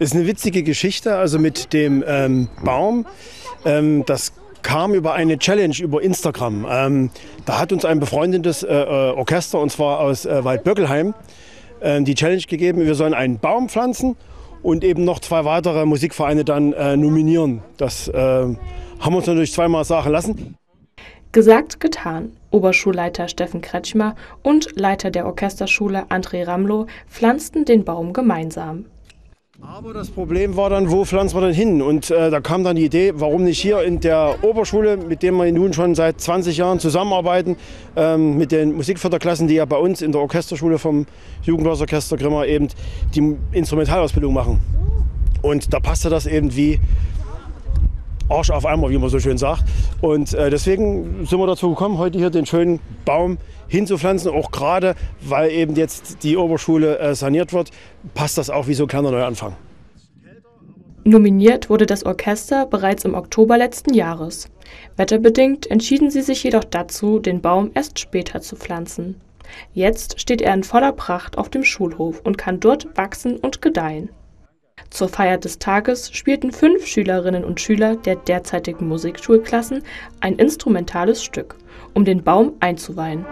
Ist eine witzige Geschichte, also mit dem Baum. Das kam über eine Challenge über Instagram. Da hat uns ein befreundetes Orchester, und zwar aus Waldböckelheim, die Challenge gegeben, wir sollen einen Baum pflanzen und eben noch 2 weitere Musikvereine dann nominieren. Das haben wir uns natürlich zweimal sagen lassen. Gesagt, getan. Oberschulleiter Steffen Kretschmer und Leiter der Orchesterschule André Ramlow pflanzten den Baum gemeinsam. Aber das Problem war dann, wo pflanzen wir denn hin? Und da kam dann die Idee, warum nicht hier in der Oberschule, mit der wir nun schon seit 20 Jahren zusammenarbeiten, mit den Musikförderklassen, die ja bei uns in der Orchesterschule vom Jugendblasorchester Grimma eben die Instrumentalausbildung machen. Und da passte das eben wie Arsch auf Eimer, wie man so schön sagt. Und deswegen sind wir dazu gekommen, heute hier den schönen Baum hinzupflanzen. Auch gerade, weil eben jetzt die Oberschule saniert wird, passt das auch wie so ein kleiner Neuanfang. Nominiert wurde das Orchester bereits im Oktober letzten Jahres. Wetterbedingt entschieden sie sich jedoch dazu, den Baum erst später zu pflanzen. Jetzt steht er in voller Pracht auf dem Schulhof und kann dort wachsen und gedeihen. Zur Feier des Tages spielten 5 Schülerinnen und Schüler der derzeitigen Musikschulklassen ein instrumentales Stück, um den Baum einzuweihen.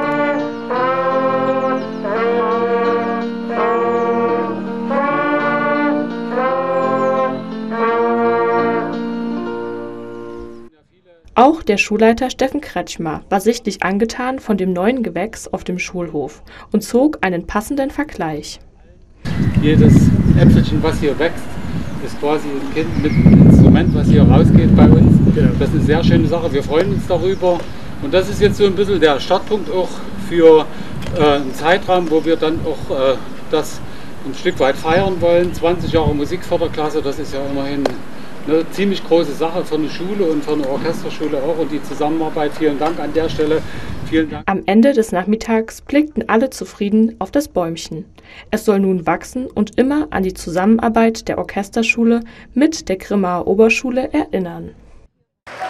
Auch der Schulleiter Steffen Kretschmer war sichtlich angetan von dem neuen Gewächs auf dem Schulhof und zog einen passenden Vergleich. Jedes Äpfelchen, was hier wächst, ist quasi ein Kind mit einem Instrument, was hier rausgeht bei uns. Das ist eine sehr schöne Sache, wir freuen uns darüber. Und das ist jetzt so ein bisschen der Startpunkt auch für einen Zeitraum, wo wir dann auch das ein Stück weit feiern wollen. 20 Jahre Musikförderklasse, das ist ja immerhin eine ziemlich große Sache für eine Schule und für eine Orchesterschule auch, und die Zusammenarbeit. Vielen Dank an der Stelle. Vielen Dank. Am Ende des Nachmittags blickten alle zufrieden auf das Bäumchen. Es soll nun wachsen und immer an die Zusammenarbeit der Orchesterschule mit der Grimmaer Oberschule erinnern.